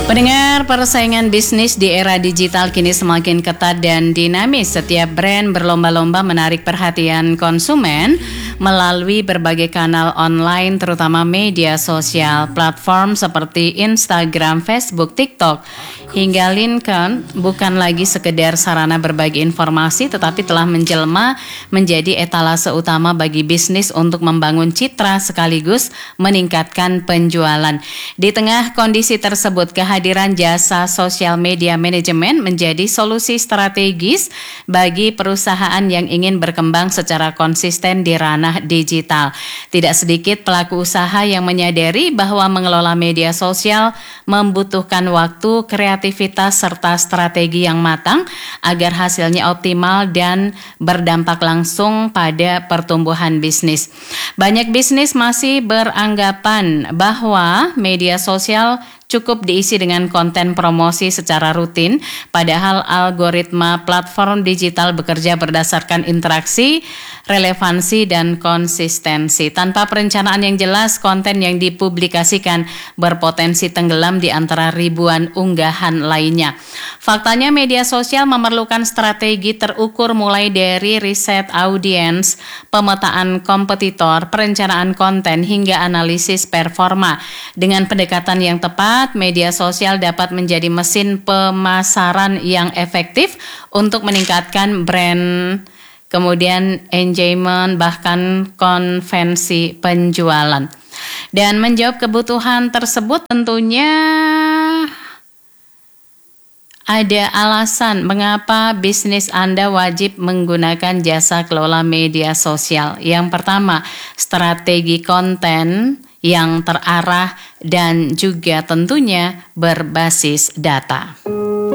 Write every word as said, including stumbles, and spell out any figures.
Pendengar, persaingan bisnis di era digital kini semakin ketat dan dinamis. Setiap brand berlomba-lomba menarik perhatian konsumen melalui berbagai kanal online, terutama media sosial. Platform seperti Instagram, Facebook, TikTok, hingga LinkedIn bukan lagi sekedar sarana berbagi informasi, tetapi telah menjelma menjadi etalase utama bagi bisnis untuk membangun citra sekaligus meningkatkan penjualan. Di tengah kondisi tersebut, kehadiran jasa sosial media manajemen menjadi solusi strategis bagi perusahaan yang ingin berkembang secara konsisten di ranah digital. Tidak sedikit pelaku usaha yang menyadari bahwa mengelola media sosial membutuhkan waktu, kreativitas, serta strategi yang matang agar hasilnya optimal dan berdampak langsung pada pertumbuhan bisnis. Banyak bisnis masih beranggapan bahwa media sosial cukup diisi dengan konten promosi secara rutin, padahal algoritma platform digital bekerja berdasarkan interaksi, relevansi, dan konsistensi. Tanpa perencanaan yang jelas, konten yang dipublikasikan berpotensi tenggelam di antara ribuan unggahan lainnya. Faktanya media sosial memerlukan strategi terukur mulai dari riset audiens, pemetaan kompetitor, perencanaan konten, hingga analisis performa. Dengan pendekatan yang tepat, media sosial dapat menjadi mesin pemasaran yang efektif untuk meningkatkan brand, kemudian engagement, bahkan konvensi penjualan. Dan menjawab kebutuhan tersebut tentunya ada alasan mengapa bisnis Anda wajib menggunakan jasa kelola media sosial. Yang pertama, strategi konten yang terarah dan juga tentunya berbasis data.